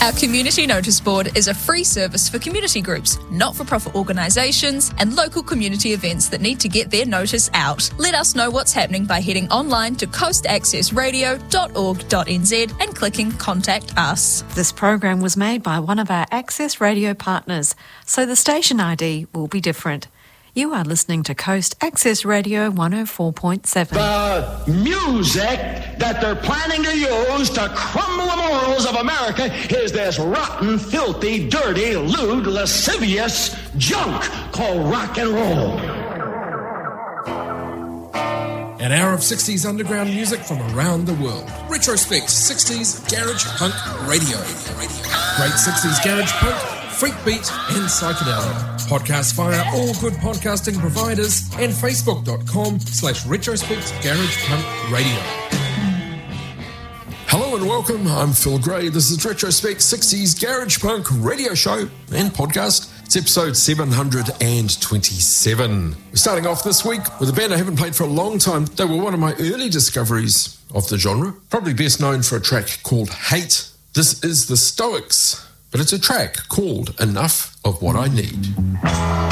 Our community notice board is a free service for community groups, not-for-profit organisations and local community events that need to get their notice out. Let us know what's happening by heading online to coastaccessradio.org.nz and clicking Contact Us. This program was made by one of our Access Radio partners, so the station ID will be different. You are listening to Coast Access Radio 104.7. The music that they're planning to use to crumble the morals of America is this rotten, filthy, dirty, lewd, lascivious junk called rock and roll. An hour of 60s underground music from around the world. Retrospect 60s Garage Punk Radio. Great 60s Garage Punk, freak beat and psychedelic. Podcast via all good podcasting providers and facebook.com/retrospect garage punk radio. Hello and welcome, I'm Phil Gray. This is Retrospect 60s Garage Punk radio show and podcast. It's episode 727. We're starting off this week with a band I haven't played for a long time. They were one of my early discoveries of the genre, probably best known for a track called Hate. This is the Stoics, but it's a track called Enough of What I Need.